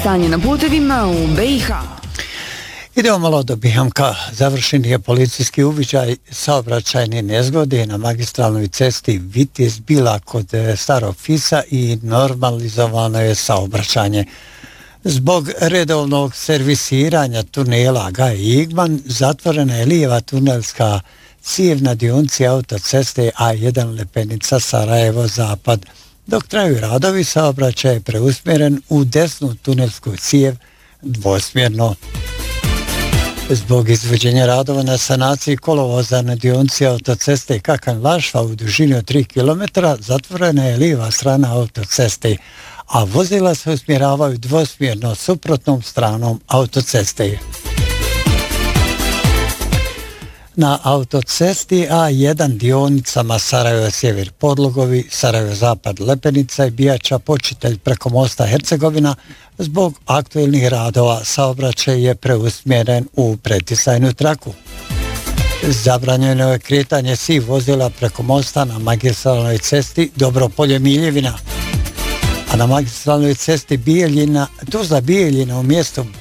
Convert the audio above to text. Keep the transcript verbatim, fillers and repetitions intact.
stanje na putevima u B i H. Idemo malo do Bihamka. Završen je policijski uviđaj saobraćajne nezgode na magistralnoj cesti Vitis-Bila kod Starog Fisa i normalizovano je saobraćanje. Zbog redovnog servisiranja tunela Gaj Igman zatvorena je lijeva tunelska cijev na dionici autoceste A jedan Lepenica Sarajevo-Zapad. Dok traju radovi, saobraćaj je preusmjeren u desnu tunelsku cijev dvosmjerno. Zbog izvođenja radova na sanaciji kolovoza na dionici autoceste Kakan-Lašva u dužini od tri kilometra zatvorena je lijeva strana autoceste, a vozila se usmjeravaju dvosmjerno suprotnom stranom autoceste. Na autocesti A jedan dionicama Sarajevo-Sjever Podlogovi, Sarajevo-Zapad Lepenica i Bijača Počitelj preko mosta Hercegovina zbog aktuelnih radova saobraćaj je preusmjeren u pretisajnu traku. Zabranjeno je kretanje svih vozila preko mosta na magistralnoj cesti Dobropolje-Miljevina, a na magistralnoj cesti Bijeljina, Tuzla Bijeljina u mjestu